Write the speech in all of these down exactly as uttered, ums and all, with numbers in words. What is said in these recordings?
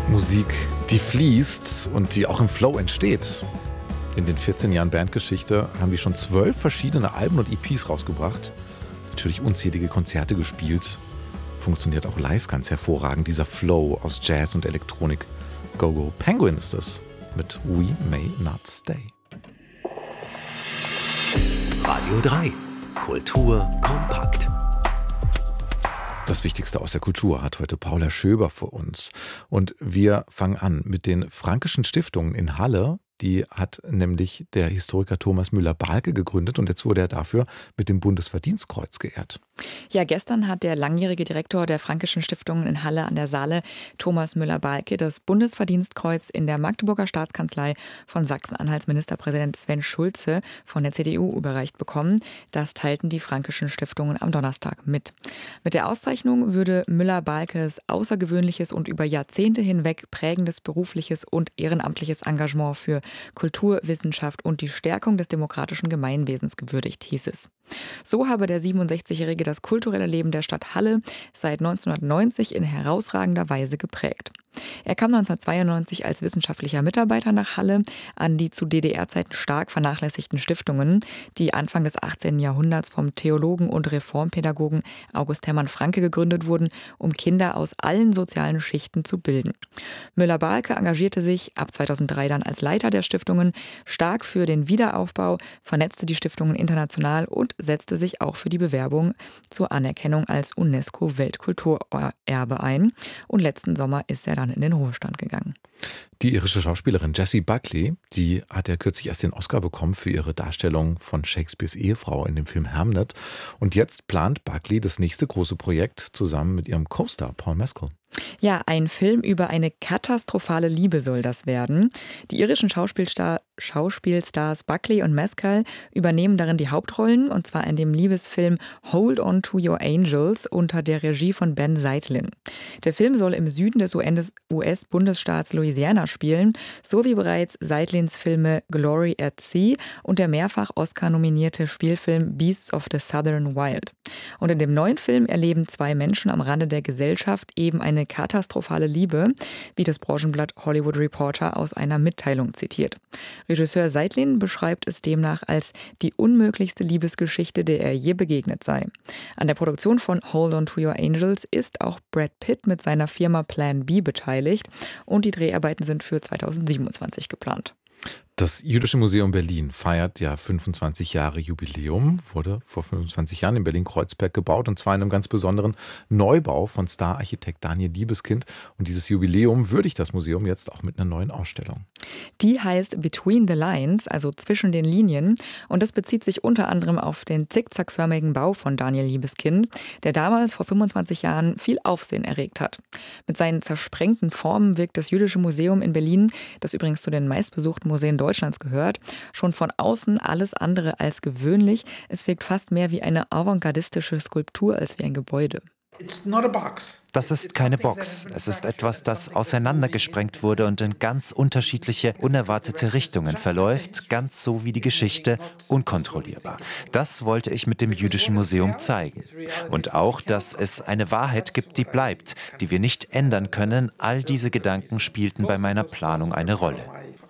Musik, die fließt und die auch im Flow entsteht. In den vierzehn Jahren Bandgeschichte haben die schon zwölf verschiedene Alben und E Ps rausgebracht. Natürlich unzählige Konzerte gespielt. Funktioniert auch live ganz hervorragend, dieser Flow aus Jazz und Elektronik. Go Go Penguin ist es mit We May Not Stay. Radio drei. Kultur kompakt. Das Wichtigste aus der Kultur hat heute Paula Schöber für uns. Und wir fangen an mit den Frankischen Stiftungen in Halle. Die hat nämlich der Historiker Thomas Müller-Balke gegründet und jetzt wurde er dafür mit dem Bundesverdienstkreuz geehrt. Ja, gestern hat der langjährige Direktor der Frankischen Stiftungen in Halle an der Saale, Thomas Müller-Balke, das Bundesverdienstkreuz in der Magdeburger Staatskanzlei von Sachsen-Anhalts Ministerpräsident Sven Schulze von der C D U überreicht bekommen. Das teilten die Frankischen Stiftungen am Donnerstag mit. Mit der Auszeichnung würde Müller-Balkes außergewöhnliches und über Jahrzehnte hinweg prägendes berufliches und ehrenamtliches Engagement für Kultur, Wissenschaft und die Stärkung des demokratischen Gemeinwesens gewürdigt, hieß es. So habe der siebenundsechzigjährige das kulturelle Leben der Stadt Halle seit neunzehnhundertneunzig in herausragender Weise geprägt. Er kam neunzehnhundertzweiundneunzig als wissenschaftlicher Mitarbeiter nach Halle an die zu D D R-Zeiten stark vernachlässigten Stiftungen, die Anfang des achtzehnten Jahrhunderts vom Theologen und Reformpädagogen August Hermann Francke gegründet wurden, um Kinder aus allen sozialen Schichten zu bilden. Müller-Balke engagierte sich ab zweitausenddrei dann als Leiter der Stiftungen stark für den Wiederaufbau, vernetzte die Stiftungen international und setzte sich auch für die Bewerbung zur Anerkennung als UNESCO-Weltkulturerbe ein. Und letzten Sommer ist er dann in den Ruhestand gegangen. Die irische Schauspielerin Jessie Buckley, die hat ja kürzlich erst den Oscar bekommen für ihre Darstellung von Shakespeares Ehefrau in dem Film Hamlet. Und jetzt plant Buckley das nächste große Projekt zusammen mit ihrem Co-Star Paul Mescal. Ja, ein Film über eine katastrophale Liebe soll das werden. Die irischen Schauspielstar- Schauspielstars Buckley und Mescal übernehmen darin die Hauptrollen, und zwar in dem Liebesfilm Hold On To Your Angels unter der Regie von Ben Zeitlin. Der Film soll im Süden des U S-Bundesstaats Louisiana spielen, so wie bereits Zeitlins Filme Glory at Sea und der mehrfach Oscar-nominierte Spielfilm Beasts of the Southern Wild. Und in dem neuen Film erleben zwei Menschen am Rande der Gesellschaft eben eine katastrophale Liebe, wie das Branchenblatt Hollywood Reporter aus einer Mitteilung zitiert. Regisseur Zeitlin beschreibt es demnach als die unmöglichste Liebesgeschichte, der er je begegnet sei. An der Produktion von Hold On To Your Angels ist auch Brad Pitt mit seiner Firma Plan B beteiligt und die Dreharbeiten sind für zweitausendsiebenundzwanzig geplant. Das Jüdische Museum Berlin feiert ja fünfundzwanzig Jahre Jubiläum, wurde vor fünfundzwanzig Jahren in Berlin-Kreuzberg gebaut und zwar in einem ganz besonderen Neubau von Stararchitekt Daniel Libeskind. Und dieses Jubiläum würdigt das Museum jetzt auch mit einer neuen Ausstellung. Die heißt Between the Lines, also zwischen den Linien. Und das bezieht sich unter anderem auf den zickzackförmigen Bau von Daniel Libeskind, der damals vor fünfundzwanzig Jahren viel Aufsehen erregt hat. Mit seinen zersprengten Formen wirkt das Jüdische Museum in Berlin, das übrigens zu den meistbesuchten Museen Deutschlands gehört, schon von außen alles andere als gewöhnlich. Es wirkt fast mehr wie eine avantgardistische Skulptur als wie ein Gebäude. Das ist keine Box. Es ist etwas, das auseinandergesprengt wurde und in ganz unterschiedliche, unerwartete Richtungen verläuft, ganz so wie die Geschichte, unkontrollierbar. Das wollte ich mit dem Jüdischen Museum zeigen. Und auch, dass es eine Wahrheit gibt, die bleibt, die wir nicht ändern können. All diese Gedanken spielten bei meiner Planung eine Rolle.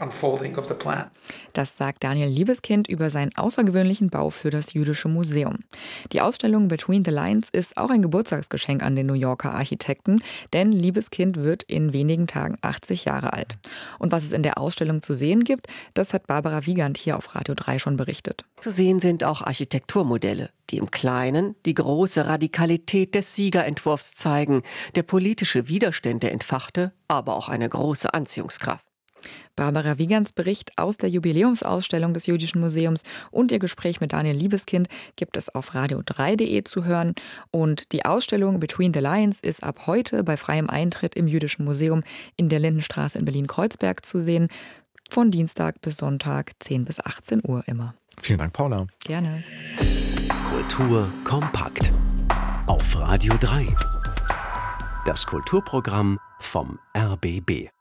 Das sagt Daniel Libeskind über seinen außergewöhnlichen Bau für das Jüdische Museum. Die Ausstellung Between the Lines ist auch ein Geburtstagsgeschenk an den New Yorker Architekten, denn Libeskind wird in wenigen Tagen achtzig Jahre alt. Und was es in der Ausstellung zu sehen gibt, das hat Barbara Wiegand hier auf Radio drei schon berichtet. Zu sehen sind auch Architekturmodelle, die im Kleinen die große Radikalität des Siegerentwurfs zeigen, der politische Widerstände entfachte, aber auch eine große Anziehungskraft. Barbara Wiegands Bericht aus der Jubiläumsausstellung des Jüdischen Museums und ihr Gespräch mit Daniel Libeskind gibt es auf radio drei punkt de zu hören. Und die Ausstellung Between the Lines ist ab heute bei freiem Eintritt im Jüdischen Museum in der Lindenstraße in Berlin-Kreuzberg zu sehen. Von Dienstag bis Sonntag zehn bis achtzehn Uhr immer. Vielen Dank, Paula. Gerne. Kultur kompakt. Auf Radio drei. Das Kulturprogramm vom R B B.